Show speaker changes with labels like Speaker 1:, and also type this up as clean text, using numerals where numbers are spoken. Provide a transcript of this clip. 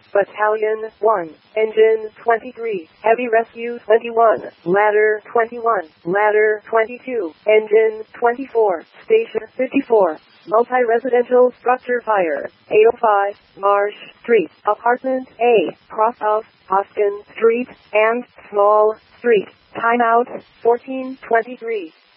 Speaker 1: Battalion 1, Engine 23, Heavy Rescue 21, Ladder 21, Ladder 22, Engine 24, Station 54, Multi-Residential Structure Fire, 805, Marsh Street, Apartment A, cross of Hoskin Street and Small Street. Timeout 14:23.